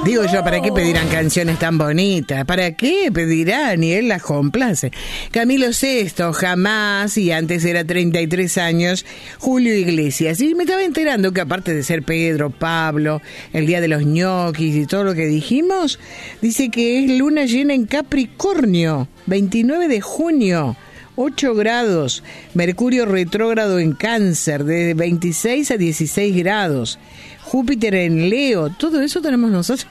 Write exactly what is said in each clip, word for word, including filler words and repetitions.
Digo yo, ¿para qué pedirán canciones tan bonitas? ¿Para qué pedirán? Y él las complace. Camilo Sesto, Jamás, y antes era treinta y tres años, Julio Iglesias. Y me estaba enterando que aparte de ser Pedro, Pablo, el día de los ñoquis y todo lo que dijimos, dice que es luna llena en Capricornio, veintinueve de junio. ocho grados, Mercurio retrógrado en Cáncer, de veintiséis a dieciséis grados, Júpiter en Leo, todo eso tenemos nosotros.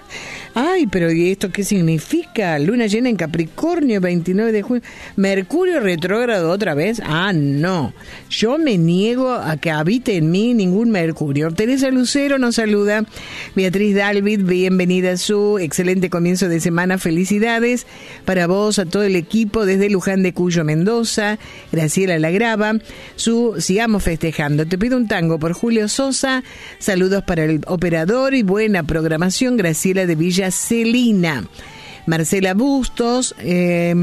Ay, pero ¿y esto qué significa? Luna llena en Capricornio, veintinueve de junio. Mercurio retrógrado otra vez. Ah, no. Yo me niego a que habite en mí ningún Mercurio. Teresa Lucero nos saluda. Beatriz Dalvid, bienvenida a su excelente comienzo de semana. Felicidades para vos, a todo el equipo desde Luján de Cuyo, Mendoza. Graciela Lagrava. Su Sigamos festejando. Te pido un tango por Julio Sosa. Saludos para el operador y buena programación. Graciela de Villa Celina. Marcela Bustos, eh,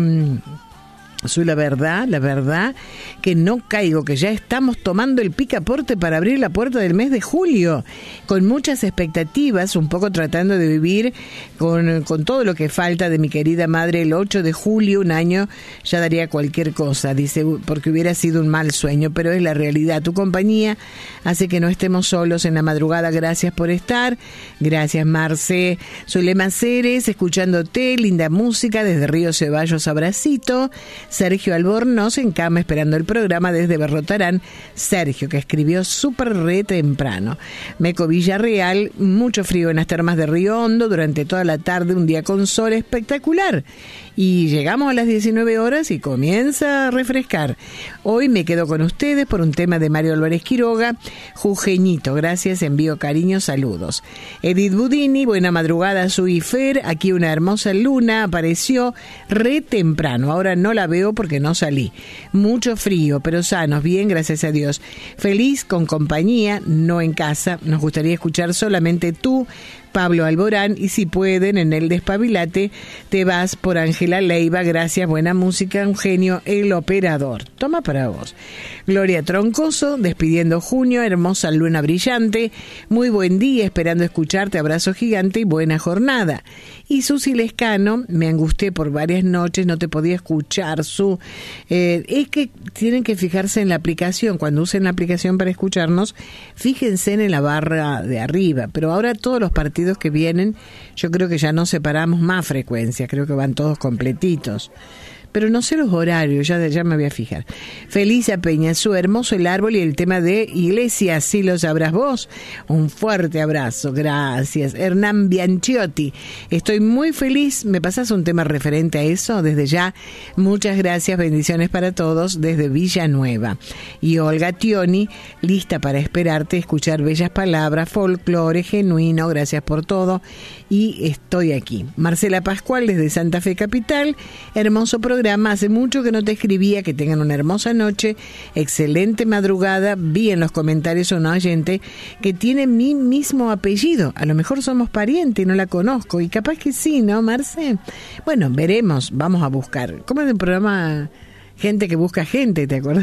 soy la verdad, la verdad que no caigo, que ya estamos tomando el picaporte para abrir la puerta del mes de julio, con muchas expectativas, un poco tratando de vivir con, con todo lo que falta de mi querida madre. El ocho de julio, un año, ya daría cualquier cosa, dice, porque hubiera sido un mal sueño, pero es la realidad. Tu compañía hace que no estemos solos en la madrugada. Gracias por estar. Gracias, Marce. Soy Lema Ceres, escuchándote, linda música desde Río Ceballos, abracito. Sergio Albornoz en cama esperando el programa desde Berrotarán. Sergio, que escribió súper re temprano. Meco Villarreal, mucho frío en las termas de Río Hondo durante toda la tarde, un día con sol espectacular. Y llegamos a las diecinueve horas y comienza a refrescar. Hoy me quedo con ustedes por un tema de Mario Álvarez Quiroga, Jujeñito. Gracias, envío cariños, saludos. Edith Budini, buena madrugada, su Ifer. Aquí una hermosa luna apareció re temprano. Ahora no la veo porque no salí. Mucho frío, pero sanos, bien, gracias a Dios. Feliz con compañía, no en casa. Nos gustaría escuchar solamente tú, Pablo Alborán, y si pueden, en el Despabilate, te vas por Ángela Leiva. Gracias, buena música, un genio, el operador. Toma para vos. Gloria Troncoso, despidiendo junio, hermosa luna brillante, muy buen día, esperando escucharte, abrazo gigante y buena jornada. Y Susi Lescano, me angustié por varias noches, no te podía escuchar, Su. Eh, es que tienen que fijarse en la aplicación, cuando usen la aplicación para escucharnos, fíjense en la barra de arriba, pero ahora todos los partidos que vienen, yo creo que ya no separamos más frecuencias, creo que van todos completitos. Pero no sé los horarios, ya, ya me voy a fijar. Felicia Peñazú, hermoso el árbol y el tema de Iglesias, sí lo sabrás vos. Un fuerte abrazo, gracias. Hernán Bianchiotti, estoy muy feliz. ¿Me pasas un tema referente a eso? Desde ya, muchas gracias, bendiciones para todos desde Villanueva. Y Olga Tioni, lista para esperarte, escuchar bellas palabras, folclore genuino, gracias por todo. Y estoy aquí. Marcela Pascual desde Santa Fe Capital, hermoso programa. Hace mucho que no te escribía, que tengan una hermosa noche, excelente madrugada. Vi en los comentarios a una oyente que tiene mi mismo apellido, a lo mejor somos parientes y no la conozco, y capaz que sí, ¿no, Marce? Bueno, veremos, vamos a buscar. ¿Cómo es el programa? Gente que busca gente, ¿te acuerdas?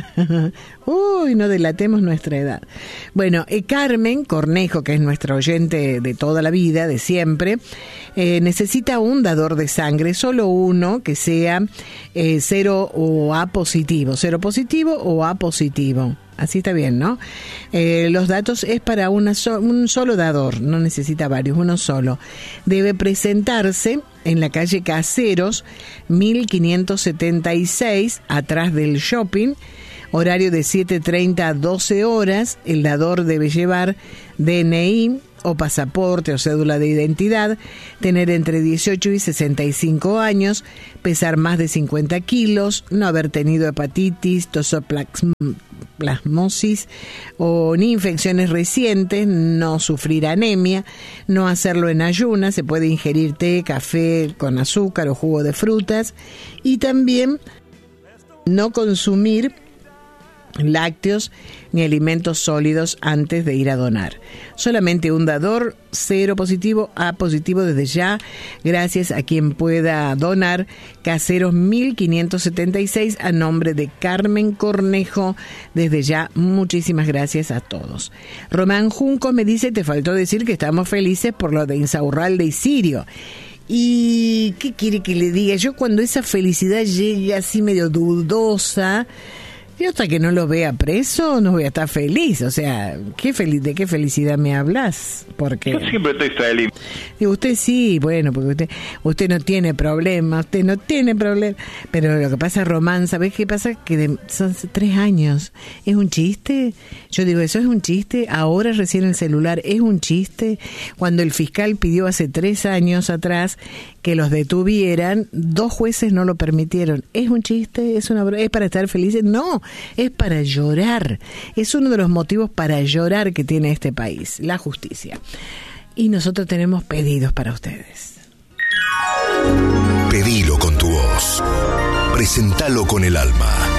Uy, no delatemos nuestra edad. Bueno, eh, Carmen Cornejo, que es nuestra oyente de toda la vida, de siempre, eh, necesita un dador de sangre, solo uno que sea eh, cero o A positivo, cero positivo o A positivo. Así está bien, ¿no? Eh, los datos es para una so- un solo dador, no necesita varios, uno solo. Debe presentarse en la calle Caseros, mil quinientos setenta y seis, atrás del shopping, horario de siete treinta a doce horas. El dador debe llevar D N I o pasaporte o cédula de identidad, tener entre dieciocho y sesenta y cinco años, pesar más de cincuenta kilos, no haber tenido hepatitis, toxoplasmosis o ni infecciones recientes, no sufrir anemia, no hacerlo en ayunas, se puede ingerir té, café con azúcar o jugo de frutas, y también no consumir lácteos ni alimentos sólidos antes de ir a donar. Solamente un dador, cero positivo, A positivo desde ya. Gracias a quien pueda donar. Caseros mil quinientos setenta y seis a nombre de Carmen Cornejo. Desde ya, muchísimas gracias a todos. Román Junco me dice, te faltó decir que estamos felices por lo de Insaurralde y Sirio. ¿Y qué quiere que le diga? Yo cuando esa felicidad llega así medio dudosa, yo hasta que no lo vea preso no voy a estar feliz. O sea, ¿qué fel- ¿de qué felicidad me hablas? Porque yo siempre estoy feliz. Digo, usted sí, bueno, porque usted usted no tiene problema, usted no tiene problema. Pero lo que pasa, Román, ¿sabés qué pasa? Que de, son tres años. ¿Es un chiste? Yo digo, ¿eso es un chiste? Ahora recién el celular, ¿es un chiste? Cuando el fiscal pidió hace tres años atrás que los detuvieran, dos jueces no lo permitieron. ¿Es un chiste? ¿Es una bro- ¿Es para estar felices? No, es para llorar. Es uno de los motivos para llorar que tiene este país, la justicia. Y nosotros tenemos pedidos para ustedes. Pedilo con tu voz. Presentalo con el alma.